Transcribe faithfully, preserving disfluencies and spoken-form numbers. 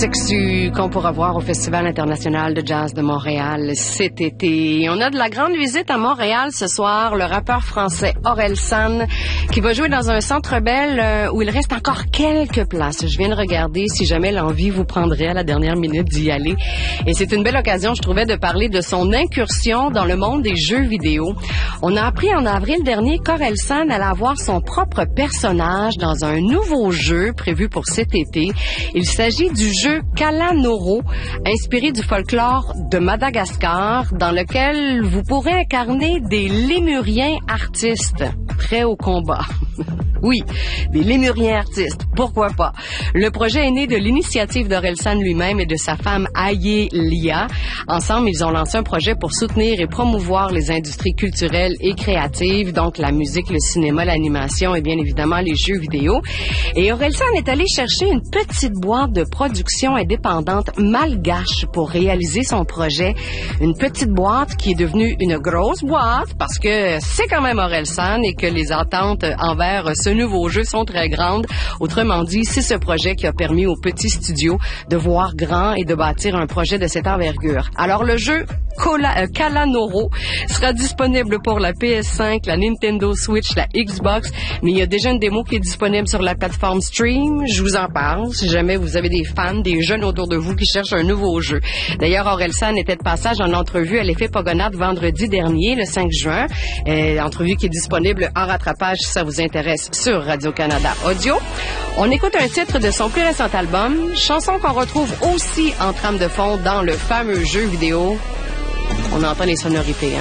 Sexu qu'on pourra voir au Festival international de jazz de Montréal cet été. On a de la grande visite à Montréal ce soir, le rappeur français Orelsan qui va jouer dans un Centre Bell où il reste encore quelques places. Je viens de regarder si jamais l'envie vous prendrait à la dernière minute d'y aller. Et c'est une belle occasion, je trouvais, de parler de son incursion dans le monde des jeux vidéo. On a appris en avril dernier qu'Orelsan allait avoir son propre personnage dans un nouveau jeu prévu pour cet été. Il s'agit du jeu Kalanoro, inspiré du folklore de Madagascar, dans lequel vous pourrez incarner des lémuriens artistes prêts au combat. Oui, des lémuriens artistes, pourquoi pas. Le projet est né de l'initiative d'Orelsan lui-même et de sa femme Aye Lia. Ensemble, ils ont lancé un projet pour soutenir et promouvoir les industries culturelles et créatives, donc la musique, le cinéma, l'animation et bien évidemment les jeux vidéo. Et Orelsan est allé chercher une petite boîte de production indépendante malgache pour réaliser son projet. Une petite boîte qui est devenue une grosse boîte parce que c'est quand même Orelsan et que les attentes envers ce nouveau jeu sont très grandes. Autrement dit, c'est ce projet qui a permis au petit studio de voir grand et de bâtir un projet de cette envergure. Alors le jeu Kola, euh, Kalanoro sera disponible pour la P S cinq, la Nintendo Switch, la Xbox, mais il y a déjà une démo qui est disponible sur la plateforme Stream. Je vous en parle si jamais vous avez des fans, des jeunes autour de vous qui cherchent un nouveau jeu. D'ailleurs, Orelsan était de passage en entrevue à l'Effet Pogonade vendredi dernier, le cinq juin. Euh, entrevue qui est disponible en rattrapage si ça vous intéresse sur Radio-Canada Audio. On écoute un titre de son plus récent album, chanson qu'on retrouve aussi en trame de fond dans le fameux jeu vidéo. On entend les sonorités, hein?